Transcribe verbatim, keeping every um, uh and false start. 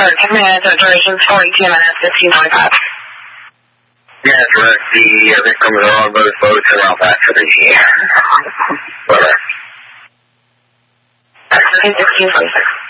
for ten minutes, or duration is forty-two minutes, fifteen twenty-five. Yeah, correct. The, I think some of the wrong boat boats are out back for the G. Whatever. That's fifteen twenty-six.